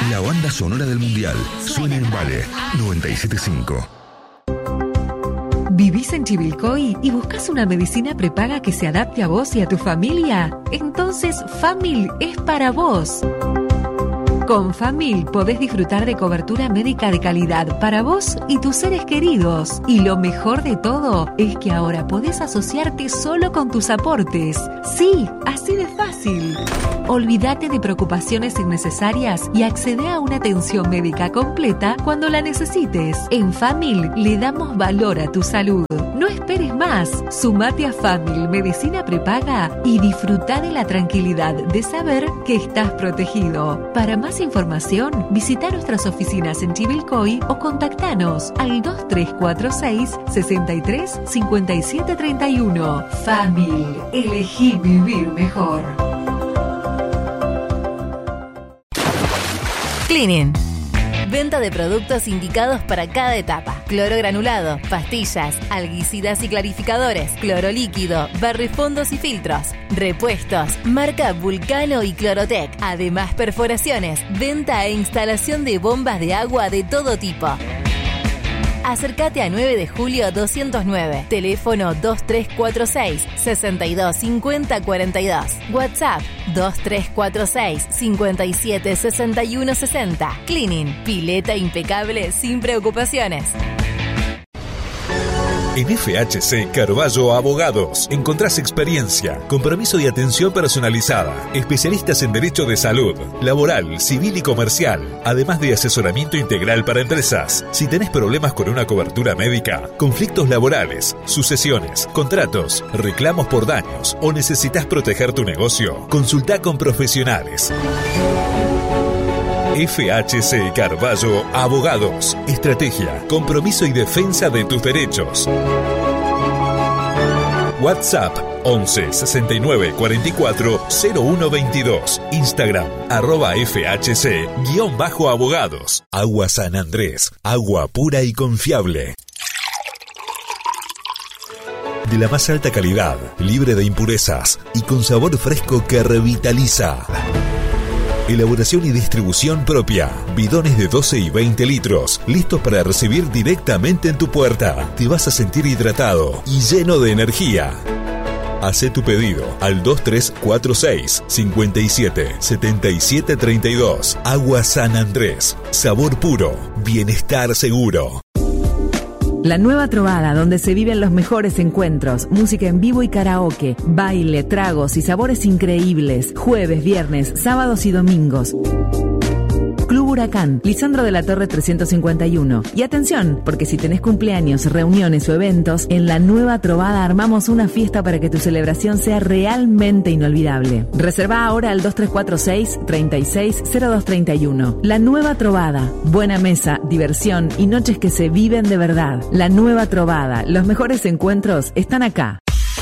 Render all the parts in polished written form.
La banda sonora del Mundial suena en Vale 97.5. ¿Vivís en Chivilcoy y buscas una medicina prepaga que se adapte a vos y a tu familia? Entonces Famil es para vos. Con Famil podés disfrutar de cobertura médica de calidad para vos y tus seres queridos. Y lo mejor de todo es que ahora podés asociarte solo con tus aportes. Sí, así de fácil. Olvídate de preocupaciones innecesarias y accede a una atención médica completa cuando la necesites. En Famil le damos valor a tu salud. No esperes más. Sumate a Famil Medicina Prepaga y disfruta de la tranquilidad de saber que estás protegido. Para más información, visita nuestras oficinas en Chivilcoy o contactanos al 2346 63 57 31. Famil, elegí vivir mejor. Cleaning. Venta de productos indicados para cada etapa. Cloro granulado, pastillas, algicidas y clarificadores, cloro líquido, barrifondos y filtros, repuestos, marca Vulcano y Clorotec. Además, perforaciones, venta e instalación de bombas de agua de todo tipo. Acércate a 9 de julio 209, teléfono 2346 62 50 42, WhatsApp 2346 57 61 60. Cleaning, pileta impecable sin preocupaciones. En FHC Carballo Abogados encontrás experiencia, compromiso y atención personalizada, especialistas en derecho de salud, laboral, civil y comercial, además de asesoramiento integral para empresas. Si tenés problemas con una cobertura médica, conflictos laborales, sucesiones, contratos, reclamos por daños o necesitas proteger tu negocio, consultá con profesionales. FHC Carballo Abogados. Estrategia, compromiso y defensa de tus derechos. WhatsApp 11 69 44 01 22. Instagram @FHC_abogados. Agua San Andrés. Agua pura y confiable. De la más alta calidad, libre de impurezas y con sabor fresco que revitaliza. Elaboración y distribución propia. Bidones de 12 y 20 litros, listos para recibir directamente en tu puerta. Te vas a sentir hidratado y lleno de energía. Hacé tu pedido al 2346 57 77 32. Agua San Andrés. Sabor puro. Bienestar seguro. La Nueva Trovada, donde se viven los mejores encuentros, música en vivo y karaoke, baile, tragos y sabores increíbles, jueves, viernes, sábados y domingos. Club Huracán, Lisandro de la Torre 351. Y atención, porque si tenés cumpleaños, reuniones o eventos, en La Nueva Trovada armamos una fiesta para que tu celebración sea realmente inolvidable. Reserva ahora al 2346 36 0231. La Nueva Trovada, buena mesa, diversión y noches que se viven de verdad. La Nueva Trovada, los mejores encuentros están acá.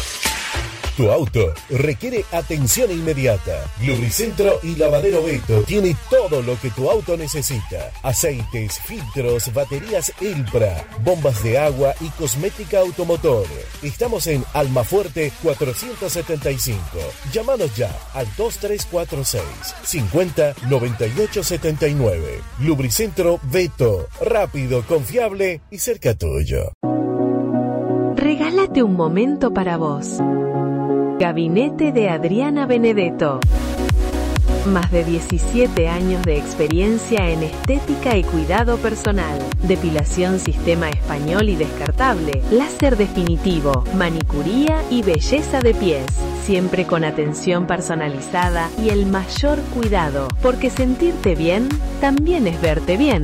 Tu auto requiere atención inmediata. Lubricentro y Lavadero Beto tiene todo lo que tu auto necesita. Aceites, filtros, baterías Elpra, bombas de agua y cosmética automotor. Estamos en Almafuerte 475. Llámanos ya al 2346 50 98 79. Lubricentro Beto, rápido, confiable y cerca tuyo. Regálate un momento para vos. Gabinete de Adriana Benedetto. Más de 17 años de experiencia en estética y cuidado personal, depilación sistema español y descartable, láser definitivo, manicuría y belleza de pies, siempre con atención personalizada y el mayor cuidado, porque sentirte bien también es verte bien.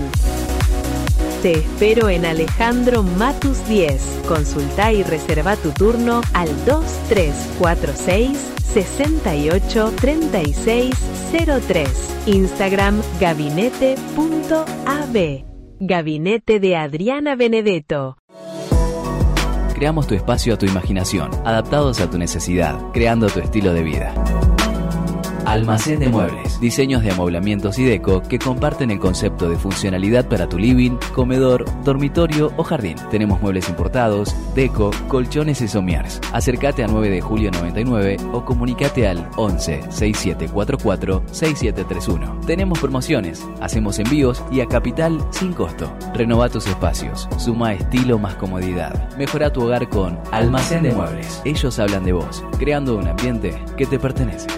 Te espero en Alejandro Matus 10. Consulta y reserva tu turno al 2346 68 36 03. Instagram gabinete.ab. Gabinete de Adriana Benedetto. Creamos tu espacio a tu imaginación, adaptados a tu necesidad, creando tu estilo de vida. Almacén de Muebles. Diseños de amoblamientos y deco que comparten el concepto de funcionalidad para tu living, comedor, dormitorio o jardín. Tenemos muebles importados, deco, colchones y somiers. Acércate a 9 de julio 99 o comunicate al 11 6744 6731. Tenemos promociones, hacemos envíos y a capital sin costo. Renova tus espacios, suma estilo más comodidad. Mejora tu hogar con Almacén de Muebles. Ellos hablan de vos, creando un ambiente que te pertenece.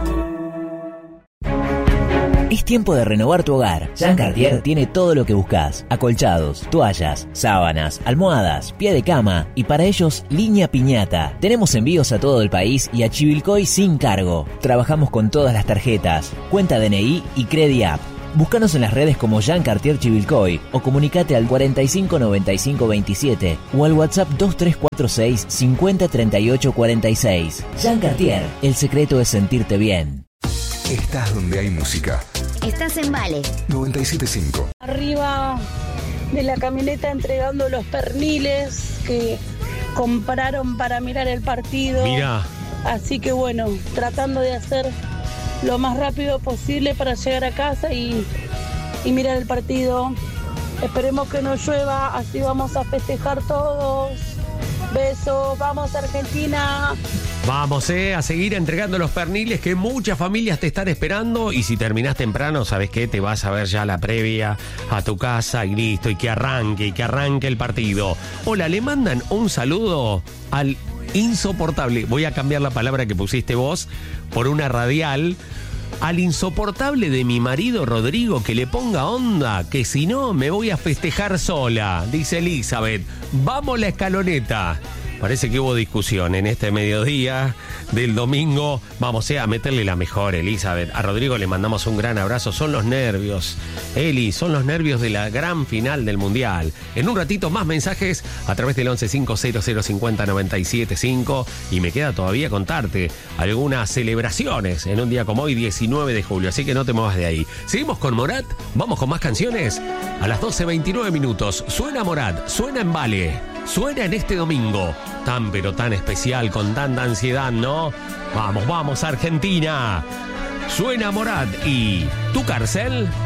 Es tiempo de renovar tu hogar. Jean Cartier tiene todo lo que buscas: acolchados, toallas, sábanas, almohadas, pie de cama y para ellos línea piñata. Tenemos envíos a todo el país y a Chivilcoy sin cargo. Trabajamos con todas las tarjetas, cuenta DNI y CrediApp. Búscanos en las redes como Jean Cartier Chivilcoy o comunicate al 45 95 27 o al WhatsApp 2346 50 38 46. Jean Cartier, el secreto es sentirte bien. Estás donde hay música. Estás en Vale 97.5. Arriba de la camioneta entregando los perniles que compraron para mirar el partido. Mira. Así que bueno, tratando de hacer lo más rápido posible para llegar a casa y mirar el partido. Esperemos que no llueva, así vamos a festejar todos. Besos, vamos Argentina. Vamos a seguir entregando los perniles que muchas familias te están esperando, y si terminás temprano, ¿sabes qué? Te vas a ver ya la previa a tu casa y listo, y que arranque el partido. Hola, le mandan un saludo al insoportable, voy a cambiar la palabra que pusiste vos por una radial, al insoportable de mi marido Rodrigo, que le ponga onda, que si no me voy a festejar sola, dice Elizabeth. Vamos la escaloneta. Parece que hubo discusión en este mediodía del domingo. Vamos a meterle la mejor, Elizabeth. A Rodrigo le mandamos un gran abrazo. Son los nervios, Eli, son los nervios de la gran final del Mundial. En un ratito más mensajes a través del 1150050975. Y me queda todavía contarte algunas celebraciones en un día como hoy, 19 de julio. Así que no te muevas de ahí. Seguimos con Morat. Vamos con más canciones. A las 12:29 minutos. Suena Morat, suena en Vale. Suena en este domingo, tan pero tan especial, con tanta ansiedad, ¿no? Vamos, Argentina. Suena Morat y Tu Cárcel.